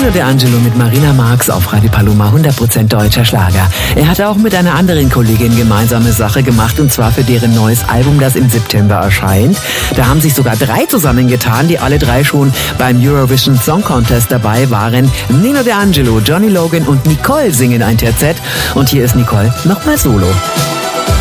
Nino D'Angelo mit Marina Marx auf Radio Paloma, 100% deutscher Schlager. Er hat auch mit einer anderen Kollegin gemeinsame Sache gemacht, und zwar für deren neues Album, das im September erscheint. Da haben sich sogar 3 zusammengetan, die alle 3 schon beim Eurovision Song Contest dabei waren. Nino D'Angelo, Johnny Logan und Nicole singen ein Terzett. Und hier ist Nicole nochmal solo.